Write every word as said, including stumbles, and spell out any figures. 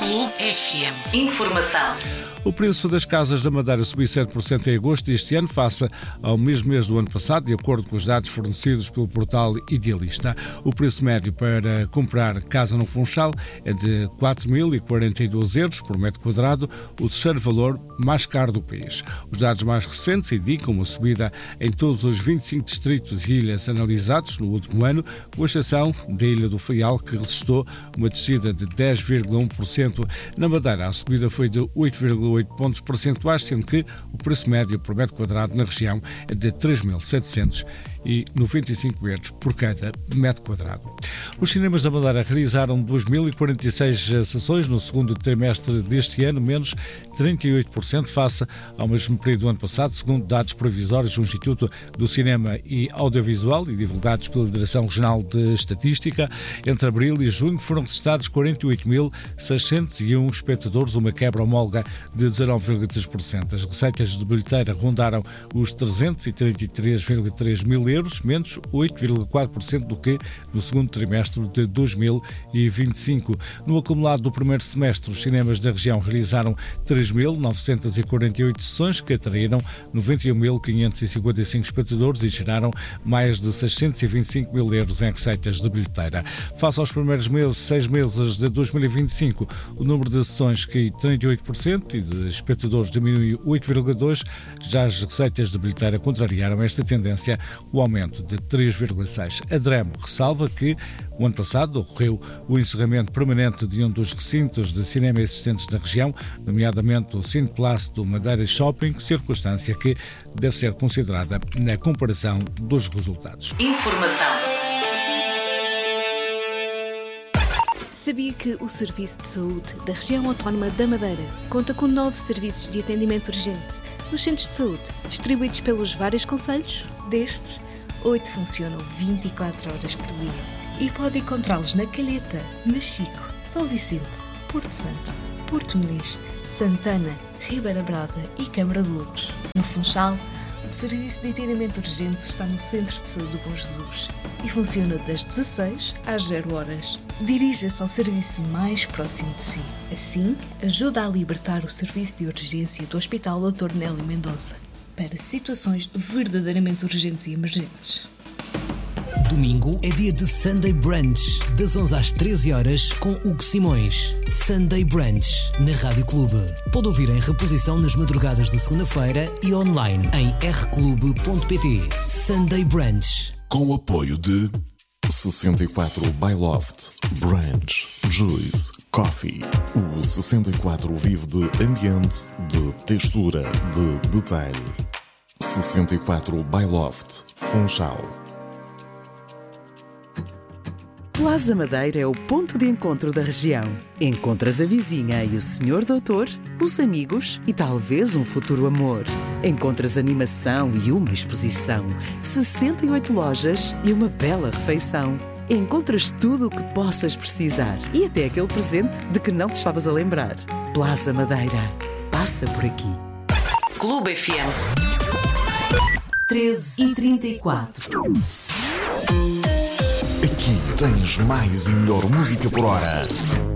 Clube F M. Informação. O preço das casas da Madeira subiu sete por cento em agosto deste ano, face ao mesmo mês do ano passado, de acordo com os dados fornecidos pelo portal Idealista. O preço médio para comprar casa no Funchal é de quatro mil e quarenta e dois euros por metro quadrado, o terceiro valor mais caro do país. Os dados mais recentes indicam uma subida em todos os vinte e cinco distritos e ilhas analisados no último ano, com exceção da Ilha do Faial, que registrou uma descida de dez vírgula um por cento. Na Madeira, a subida foi de oito vírgula oito pontos percentuais, sendo que o preço médio por metro quadrado na região é de três mil setecentos e noventa e cinco euros por cada metro quadrado. Os cinemas da Madeira realizaram dois mil e quarenta e seis sessões no segundo trimestre deste ano, menos trinta e oito por cento face ao mesmo período do ano passado, segundo dados provisórios do Instituto do Cinema e Audiovisual e divulgados pela Direção Regional de Estatística. Entre abril e junho foram registrados quarenta e oito mil seiscentos e um espectadores, uma quebra homóloga de dezanove vírgula três por cento. As receitas de bilheteira rondaram os trezentos e trinta e três vírgula três mil euros, menos oito vírgula quatro por cento do que no segundo trimestre de dois mil e vinte e cinco. No acumulado do primeiro semestre, os cinemas da região realizaram três mil novecentas e quarenta e oito sessões, que atraíram noventa e um mil quinhentos e cinquenta e cinco espectadores e geraram mais de seiscentos e vinte e cinco mil euros em receitas de bilheteira. Face aos primeiros meses, seis meses de dois mil e vinte e cinco, o número de sessões caiu trinta e oito por cento e de espectadores diminuiu oito vírgula dois por cento. Já as receitas de bilheteira contrariaram esta tendência, o aumento de três vírgula seis por cento. A Dremo ressalva que o ano passado ocorreu o encerramento permanente de um dos recintos de cinema existentes na região, nomeadamente o Cineplus do Madeira Shopping, circunstância que deve ser considerada na comparação dos resultados. Informação. Sabia que o Serviço de Saúde da Região Autónoma da Madeira conta com nove serviços de atendimento urgente nos centros de saúde, distribuídos pelos vários concelhos? Destes, oito funcionam vinte e quatro horas por dia. E pode encontrá-los na Calheta, Machico, São Vicente, Porto Santo, Porto Muniz, Santana, Ribeira Brava e Câmara de Lobos. No Funchal, o serviço de atendimento urgente está no Centro de Saúde do Bom Jesus e funciona das dezasseis às zero horas. Dirija-se ao serviço mais próximo de si. Assim, ajuda a libertar o serviço de urgência do Hospital doutor Nélio Mendonça para situações verdadeiramente urgentes e emergentes. Domingo é dia de Sunday Brunch, das onze às treze horas, com Hugo Simões. Sunday Brunch, na Rádio Clube. Pode ouvir em reposição nas madrugadas de segunda-feira e online em r clube ponto p t. Sunday Brunch. Com o apoio de sessenta e quatro by Loft, Brunch, Juice, Coffee. O sessenta e quatro vive de ambiente, de textura, de detalhe. sessenta e quatro by Loft, Funchal. Plaza Madeira é o ponto de encontro da região. Encontras a vizinha e o senhor doutor, os amigos e talvez um futuro amor. Encontras animação e uma exposição, sessenta e oito lojas e uma bela refeição. Encontras tudo o que possas precisar e até aquele presente de que não te estavas a lembrar. Plaza Madeira. Passa por aqui. Clube F M. treze e trinta e quatro. Aqui tens mais e melhor música por hora.